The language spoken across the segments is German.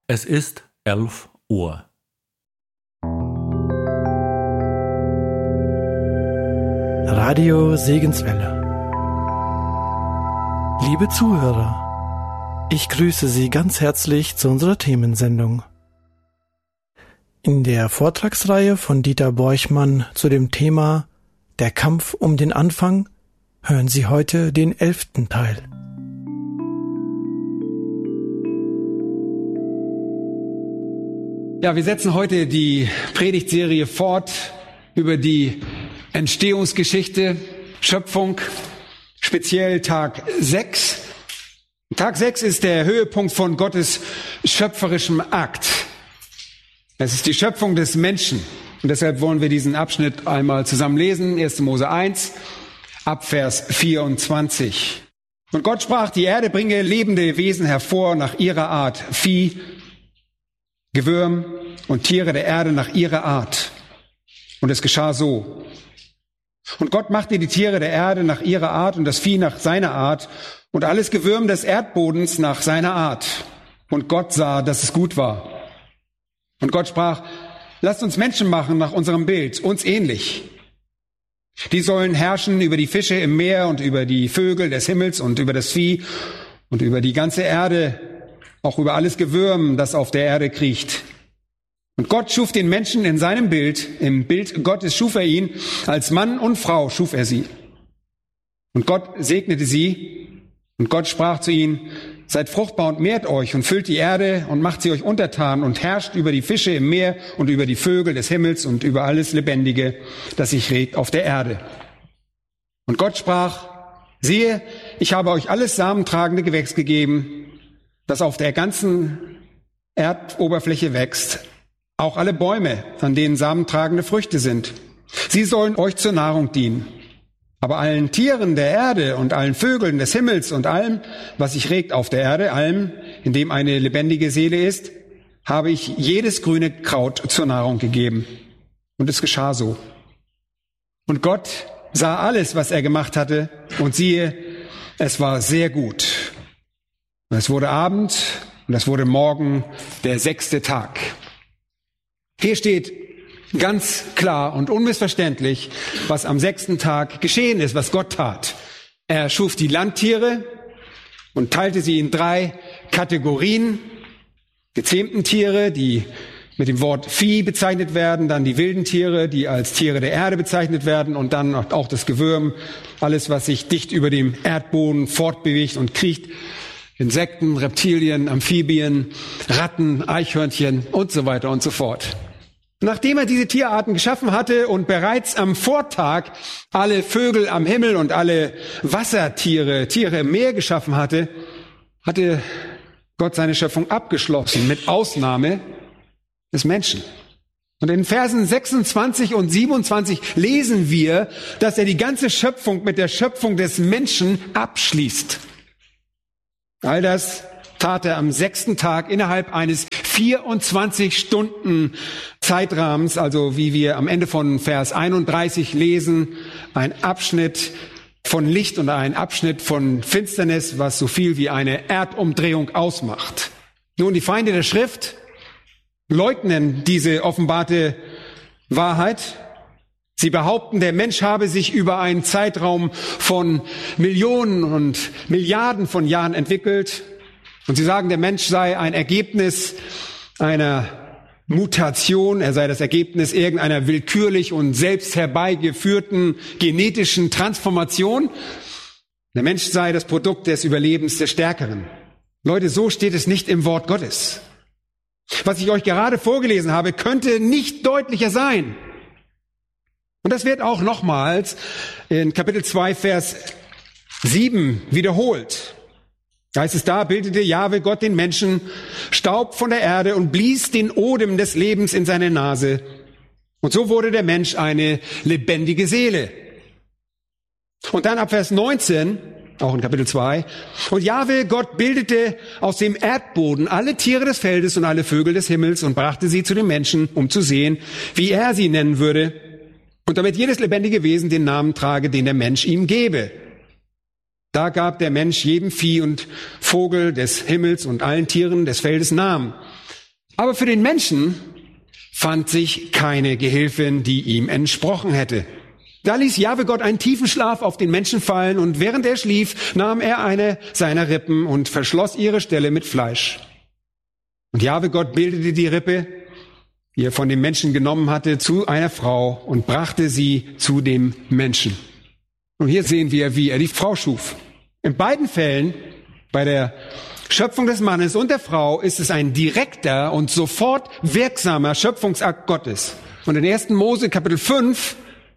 Es ist 11 Uhr. Radio Segenswelle. Liebe Zuhörer, ich grüße Sie ganz herzlich zu unserer Themensendung. In der Vortragsreihe von Dieter Borchmann zu dem Thema Der Kampf um den Anfang hören Sie heute den 11. Teil. Ja, wir setzen heute die Predigtserie fort über die Entstehungsgeschichte, Schöpfung, speziell Tag 6. Tag 6 ist der Höhepunkt von Gottes schöpferischem Akt. Es ist die Schöpfung des Menschen. Und deshalb wollen wir diesen Abschnitt einmal zusammen lesen. 1. Mose 1, ab Vers 24. Und Gott sprach, die Erde bringe lebende Wesen hervor nach ihrer Art, Vieh, Gewürm und Tiere der Erde nach ihrer Art. Und es geschah so. Und Gott machte die Tiere der Erde nach ihrer Art und das Vieh nach seiner Art und alles Gewürm des Erdbodens nach seiner Art. Und Gott sah, dass es gut war. Und Gott sprach, lasst uns Menschen machen nach unserem Bild, uns ähnlich. Die sollen herrschen über die Fische im Meer und über die Vögel des Himmels und über das Vieh und über die ganze Erde, auch über alles Gewürm, das auf der Erde kriecht. Und Gott schuf den Menschen in seinem Bild, im Bild Gottes schuf er ihn, als Mann und Frau schuf er sie. Und Gott segnete sie, und Gott sprach zu ihnen, seid fruchtbar und mehrt euch und füllt die Erde und macht sie euch untertan und herrscht über die Fische im Meer und über die Vögel des Himmels und über alles Lebendige, das sich regt auf der Erde. Und Gott sprach, siehe, ich habe euch alles samentragende Gewächs gegeben, das auf der ganzen Erdoberfläche wächst, auch alle Bäume, an denen samentragende Früchte sind. Sie sollen euch zur Nahrung dienen. Aber allen Tieren der Erde und allen Vögeln des Himmels und allem, was sich regt auf der Erde, allem, in dem eine lebendige Seele ist, habe ich jedes grüne Kraut zur Nahrung gegeben. Und es geschah so. Und Gott sah alles, was er gemacht hatte, und siehe, es war sehr gut. Und es wurde Abend und es wurde Morgen, der 6. Tag. Hier steht ganz klar und unmissverständlich, was am 6. Tag geschehen ist, was Gott tat. Er schuf die Landtiere und teilte sie in 3 Kategorien. Gezähmten Tiere, die mit dem Wort Vieh bezeichnet werden, dann die wilden Tiere, die als Tiere der Erde bezeichnet werden und dann auch das Gewürm, alles, was sich dicht über dem Erdboden fortbewegt und kriecht. Insekten, Reptilien, Amphibien, Ratten, Eichhörnchen und so weiter und so fort. Nachdem er diese Tierarten geschaffen hatte und bereits am Vortag alle Vögel am Himmel und alle Wassertiere, Tiere im Meer geschaffen hatte, hatte Gott seine Schöpfung abgeschlossen, mit Ausnahme des Menschen. Und in Versen 26 und 27 lesen wir, dass er die ganze Schöpfung mit der Schöpfung des Menschen abschließt. All das tat er am 6. Tag innerhalb eines 24 Stunden Zeitrahmens, also wie wir am Ende von Vers 31 lesen, ein Abschnitt von Licht und ein Abschnitt von Finsternis, was so viel wie eine Erdumdrehung ausmacht. Nun, die Feinde der Schrift leugnen diese offenbarte Wahrheit. Sie behaupten, der Mensch habe sich über einen Zeitraum von Millionen und Milliarden von Jahren entwickelt. Und sie sagen, der Mensch sei ein Ergebnis einer Mutation, er sei das Ergebnis irgendeiner willkürlich und selbst herbeigeführten genetischen Transformation. Der Mensch sei das Produkt des Überlebens des Stärkeren. Leute, so steht es nicht im Wort Gottes. Was ich euch gerade vorgelesen habe, könnte nicht deutlicher sein. Und das wird auch nochmals in Kapitel 2, Vers 7 wiederholt. Da heißt es, da bildete Jahwe Gott den Menschen Staub von der Erde und blies den Odem des Lebens in seine Nase. Und so wurde der Mensch eine lebendige Seele. Und dann ab Vers 19, auch in Kapitel 2, und Jahwe Gott bildete aus dem Erdboden alle Tiere des Feldes und alle Vögel des Himmels und brachte sie zu den Menschen, um zu sehen, wie er sie nennen würde. Und damit jedes lebendige Wesen den Namen trage, den der Mensch ihm gebe. Da gab der Mensch jedem Vieh und Vogel des Himmels und allen Tieren des Feldes Namen. Aber für den Menschen fand sich keine Gehilfin, die ihm entsprochen hätte. Da ließ Jahwe Gott einen tiefen Schlaf auf den Menschen fallen, und während er schlief, nahm er eine seiner Rippen und verschloss ihre Stelle mit Fleisch. Und Jahwe Gott bildete die Rippe, die er von dem Menschen genommen hatte, zu einer Frau und brachte sie zu dem Menschen. Und hier sehen wir, wie er die Frau schuf. In beiden Fällen, bei der Schöpfung des Mannes und der Frau, ist es ein direkter und sofort wirksamer Schöpfungsakt Gottes. Und in 1. Mose Kapitel 5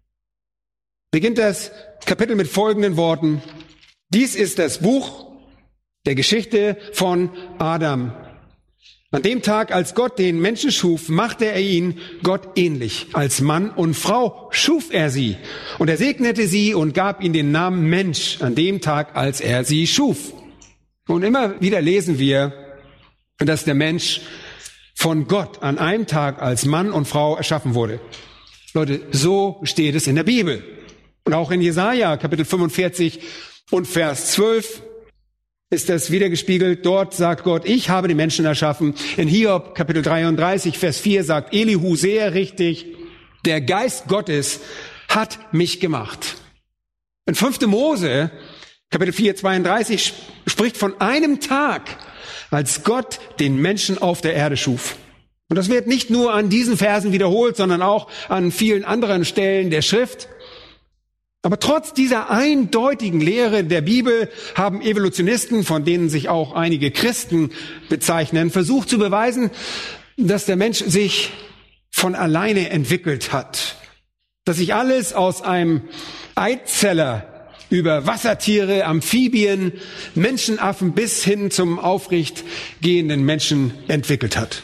beginnt das Kapitel mit folgenden Worten: Dies ist das Buch der Geschichte von Adam. An dem Tag, als Gott den Menschen schuf, machte er ihn Gott ähnlich. Als Mann und Frau schuf er sie. Und er segnete sie und gab ihnen den Namen Mensch an dem Tag, als er sie schuf. Und immer wieder lesen wir, dass der Mensch von Gott an einem Tag als Mann und Frau erschaffen wurde. Leute, so steht es in der Bibel. Und auch in Jesaja Kapitel 45 und Vers 12 ist das wiedergespiegelt. Dort sagt Gott: Ich habe die Menschen erschaffen. In Hiob Kapitel 33 Vers 4 sagt Elihu sehr richtig: Der Geist Gottes hat mich gemacht. In 5. Mose Kapitel 4, 32 spricht von einem Tag, als Gott den Menschen auf der Erde schuf. Und das wird nicht nur an diesen Versen wiederholt, sondern auch an vielen anderen Stellen der Schrift. Aber trotz dieser eindeutigen Lehre der Bibel haben Evolutionisten, von denen sich auch einige Christen bezeichnen, versucht zu beweisen, dass der Mensch sich von alleine entwickelt hat. Dass sich alles aus einem Eizeller über Wassertiere, Amphibien, Menschenaffen bis hin zum aufrecht gehenden Menschen entwickelt hat.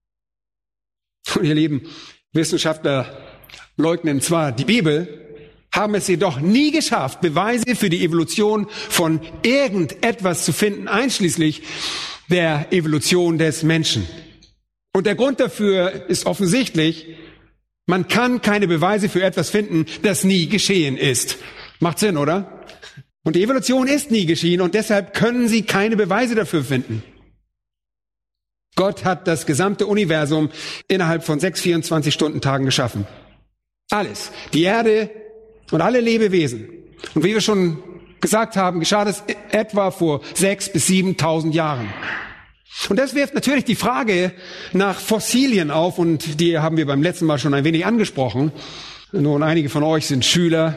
Und ihr lieben Wissenschaftler leugnen zwar die Bibel, haben es jedoch nie geschafft, Beweise für die Evolution von irgendetwas zu finden, einschließlich der Evolution des Menschen. Und der Grund dafür ist offensichtlich: Man kann keine Beweise für etwas finden, das nie geschehen ist. Macht Sinn, oder? Und die Evolution ist nie geschehen, und deshalb können sie keine Beweise dafür finden. Gott hat das gesamte Universum innerhalb von 6 24-Stunden-Tagen geschaffen. Alles. Die Erde und alle Lebewesen. Und wie wir schon gesagt haben, geschah das etwa vor 6.000 bis 7.000 Jahren. Und das wirft natürlich die Frage nach Fossilien auf, und die haben wir beim letzten Mal schon ein wenig angesprochen. Nun, einige von euch sind Schüler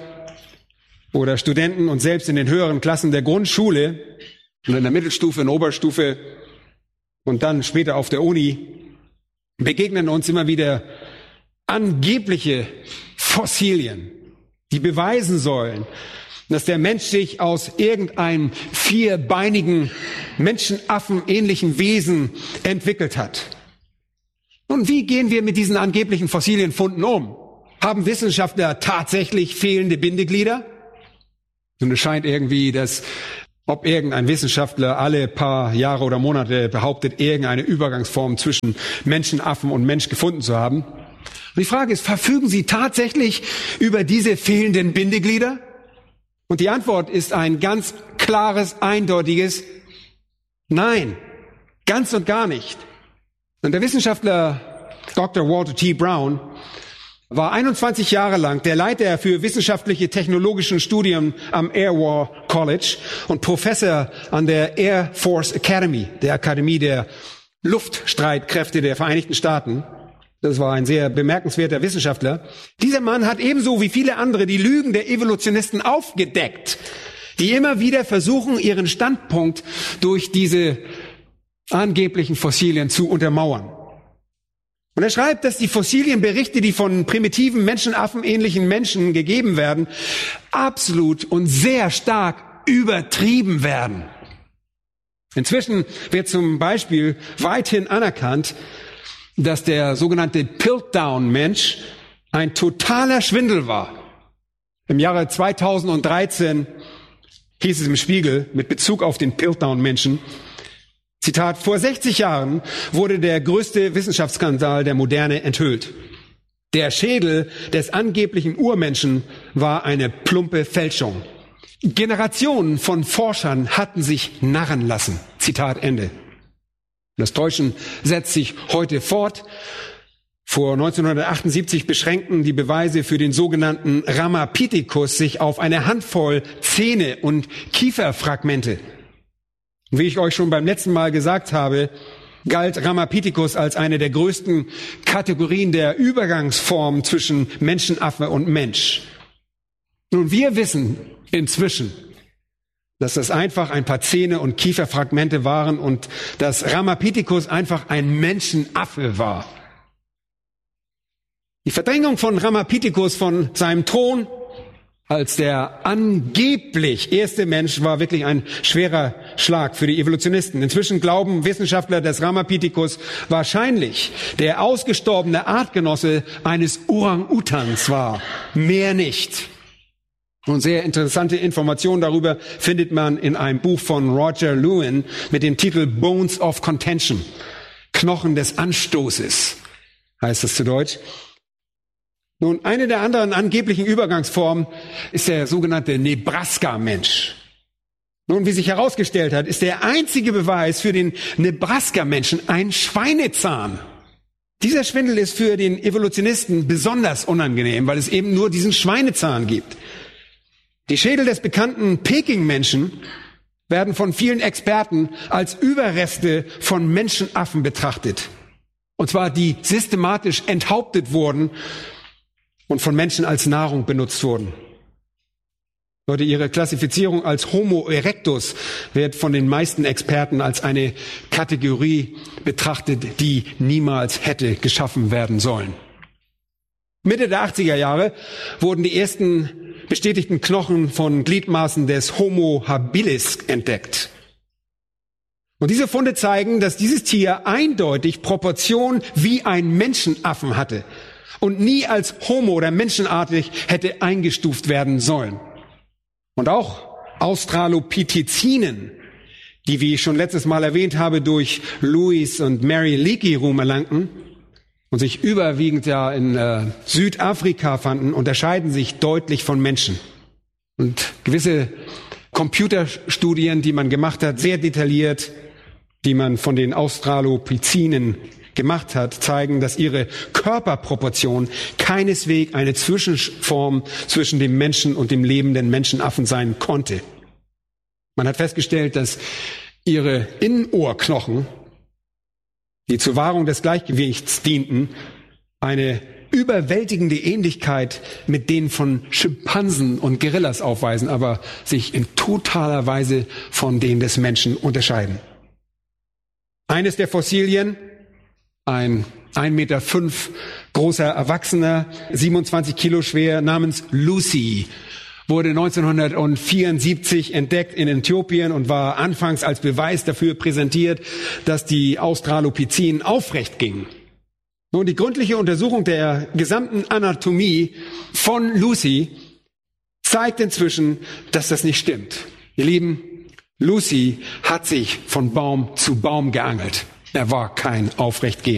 oder Studenten, und selbst in den höheren Klassen der Grundschule und in der Mittelstufe, in der Oberstufe und dann später auf der Uni begegnen uns immer wieder angebliche Fossilien, die beweisen sollen, dass der Mensch sich aus irgendeinem vierbeinigen, menschenaffenähnlichen Wesen entwickelt hat. Nun, wie gehen wir mit diesen angeblichen Fossilienfunden um? Haben Wissenschaftler tatsächlich fehlende Bindeglieder? Und es scheint irgendwie, dass ob irgendein Wissenschaftler alle paar Jahre oder Monate behauptet, irgendeine Übergangsform zwischen Menschenaffen und Mensch gefunden zu haben. Und die Frage ist, verfügen sie tatsächlich über diese fehlenden Bindeglieder? Und die Antwort ist ein ganz klares, eindeutiges Nein. Ganz und gar nicht. Und der Wissenschaftler Dr. Walter T. Brown war 21 Jahre lang der Leiter für wissenschaftliche technologischen Studien am Air War College und Professor an der Air Force Academy, der Akademie der Luftstreitkräfte der Vereinigten Staaten. Das war ein sehr bemerkenswerter Wissenschaftler. Dieser Mann hat ebenso wie viele andere die Lügen der Evolutionisten aufgedeckt, die immer wieder versuchen, ihren Standpunkt durch diese angeblichen Fossilien zu untermauern. Und er schreibt, dass die Fossilienberichte, die von primitiven menschenaffenähnlichen Menschen gegeben werden, absolut und sehr stark übertrieben werden. Inzwischen wird zum Beispiel weithin anerkannt, dass der sogenannte Piltdown-Mensch ein totaler Schwindel war. Im Jahre 2013 hieß es im Spiegel mit Bezug auf den Piltdown-Menschen, Zitat: Vor 60 Jahren wurde der größte Wissenschaftsskandal der Moderne enthüllt. Der Schädel des angeblichen Urmenschen war eine plumpe Fälschung. Generationen von Forschern hatten sich narren lassen. Zitat Ende. Das Täuschen setzt sich heute fort. Vor 1978 beschränkten die Beweise für den sogenannten Ramapithecus sich auf eine Handvoll Zähne und Kieferfragmente. Und wie ich euch schon beim letzten Mal gesagt habe, galt Ramapithecus als eine der größten Kategorien der Übergangsform zwischen Menschenaffe und Mensch. Nun, wir wissen inzwischen, dass das einfach ein paar Zähne und Kieferfragmente waren und dass Ramapithecus einfach ein Menschenaffe war. Die Verdrängung von Ramapithecus von seinem Thron als der angeblich erste Mensch war wirklich ein schwerer Schlag für die Evolutionisten. Inzwischen glauben Wissenschaftler, dass Ramapithecus wahrscheinlich der ausgestorbene Artgenosse eines Orang-Utans war. Mehr nicht. Und sehr interessante Informationen darüber findet man in einem Buch von Roger Lewin mit dem Titel Bones of Contention. Knochen des Anstoßes heißt das zu Deutsch. Nun, eine der anderen angeblichen Übergangsformen ist der sogenannte Nebraska-Mensch. Nun, wie sich herausgestellt hat, ist der einzige Beweis für den Nebraska-Menschen ein Schweinezahn. Dieser Schwindel ist für den Evolutionisten besonders unangenehm, weil es eben nur diesen Schweinezahn gibt. Die Schädel des bekannten Peking-Menschen werden von vielen Experten als Überreste von Menschenaffen betrachtet. Und zwar die systematisch enthauptet wurden und von Menschen als Nahrung benutzt wurden. Leute, ihre Klassifizierung als Homo erectus wird von den meisten Experten als eine Kategorie betrachtet, die niemals hätte geschaffen werden sollen. Mitte der 80er Jahre wurden die ersten bestätigten Knochen von Gliedmaßen des Homo habilis entdeckt. Und diese Funde zeigen, dass dieses Tier eindeutig Proportionen wie ein Menschenaffen hatte und nie als Homo oder menschenartig hätte eingestuft werden sollen. Und auch Australopithecinen, die, wie ich schon letztes Mal erwähnt habe, durch Louis und Mary Leakey Ruhm erlangten und sich überwiegend ja in Südafrika fanden, unterscheiden sich deutlich von Menschen. Und gewisse Computerstudien, die man gemacht hat, sehr detailliert, die man von den Australopithecinen gemacht hat, zeigen, dass ihre Körperproportion keineswegs eine Zwischenform zwischen dem Menschen und dem lebenden Menschenaffen sein konnte. Man hat festgestellt, dass ihre Innenohrknochen, die zur Wahrung des Gleichgewichts dienten, eine überwältigende Ähnlichkeit mit denen von Schimpansen und Gorillas aufweisen, aber sich in totaler Weise von denen des Menschen unterscheiden. Eines der Fossilien, ein 1,5 Meter großer Erwachsener, 27 Kilo schwer, namens Lucy, wurde 1974 entdeckt in Äthiopien und war anfangs als Beweis dafür präsentiert, dass die Australopithecinen aufrecht gingen. Nun, die gründliche Untersuchung der gesamten Anatomie von Lucy zeigt inzwischen, dass das nicht stimmt. Ihr Lieben, Lucy hat sich von Baum zu Baum geangelt. Er war kein Aufrechtgehender.